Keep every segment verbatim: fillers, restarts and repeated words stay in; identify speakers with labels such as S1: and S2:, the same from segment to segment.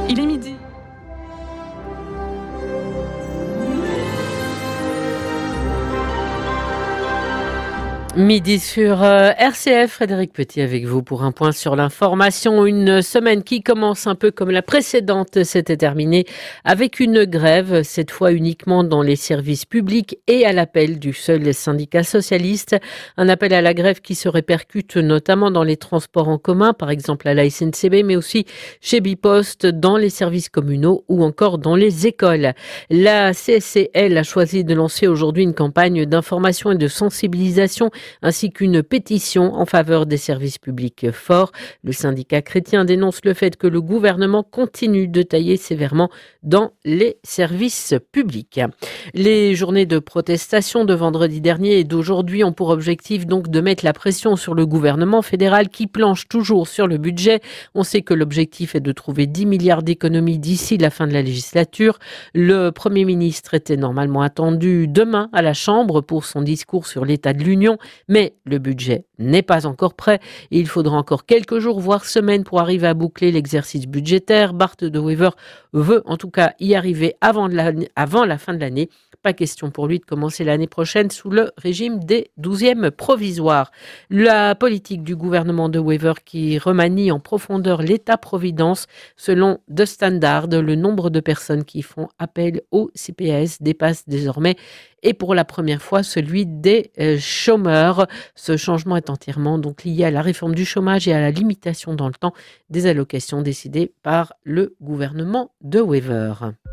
S1: Il est midi. Midi sur euh, R C F, Frédéric Petit avec vous pour un point sur l'information. Une semaine qui commence un peu comme la précédente s'était terminée avec une grève, cette fois uniquement dans les services publics et à l'appel du seul syndicat socialiste. Un appel à la grève qui se répercute notamment dans les transports en commun, par exemple à la S N C B, mais aussi chez Bipost, dans les services communaux ou encore dans les écoles. La C S C L a choisi de lancer aujourd'hui une campagne d'information et de sensibilisation ainsi qu'une pétition en faveur des services publics forts. Le syndicat chrétien dénonce le fait que le gouvernement continue de tailler sévèrement dans les services publics. Les journées de protestation de vendredi dernier et d'aujourd'hui ont pour objectif donc de mettre la pression sur le gouvernement fédéral qui planche toujours sur le budget. On sait que l'objectif est de trouver dix milliards d'économies d'ici la fin de la législature. Le Premier ministre était normalement attendu demain à la Chambre pour son discours sur l'état de l'Union. Mais le budget n'est pas encore prêt et il faudra encore quelques jours, voire semaines pour arriver à boucler l'exercice budgétaire. Bart De Wever veut en tout cas y arriver avant, la, avant la fin de l'année. Pas question pour lui de commencer l'année prochaine sous le régime des douzièmes provisoires. La politique du gouvernement De Wever qui remanie en profondeur l'État-providence. Selon The Standard, le nombre de personnes qui font appel au C P A S dépasse désormais et pour la première fois celui des euh, chômeurs. Ce changement est entièrement donc lié à la réforme du chômage et à la limitation dans le temps des allocations décidées par le gouvernement De Wever.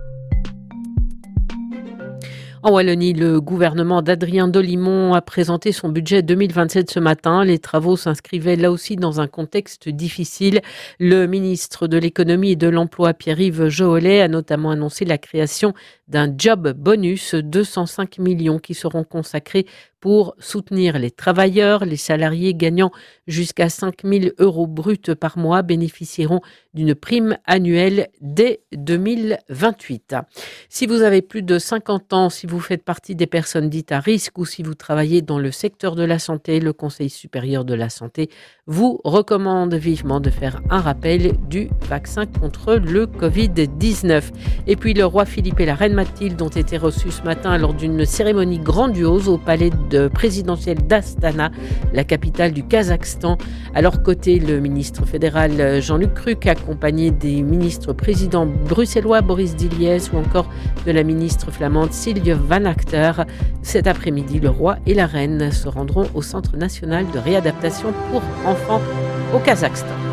S1: En Wallonie, le gouvernement d'Adrien Dolimon a présenté son budget deux mille vingt-sept ce matin. Les travaux s'inscrivaient là aussi dans un contexte difficile. Le ministre de l'économie et de l'emploi, Pierre-Yves Johollet, a notamment annoncé la création d'un job bonus, deux cent cinq millions qui seront consacrés pour soutenir les travailleurs. Les salariés gagnant jusqu'à cinq mille euros bruts par mois bénéficieront d'une prime annuelle dès deux mille vingt-huit. Si vous avez plus de cinquante ans, si vous faites partie des personnes dites à risque ou si vous travaillez dans le secteur de la santé, le Conseil supérieur de la santé vous recommande vivement de faire un rappel du vaccin contre le covid dix-neuf. Et puis le roi Philippe et la reine Mathilde ont été reçus ce matin lors d'une cérémonie grandiose au palais de présidentiel d'Astana, la capitale du Kazakhstan. À leur côté, le ministre fédéral Jean-Luc Cruc, accompagné des ministres présidents bruxellois Boris Diliès ou encore de la ministre flamande Sylvie Van Achter. Cet après-midi, le roi et la reine se rendront au Centre national de réadaptation pour enfants au Kazakhstan.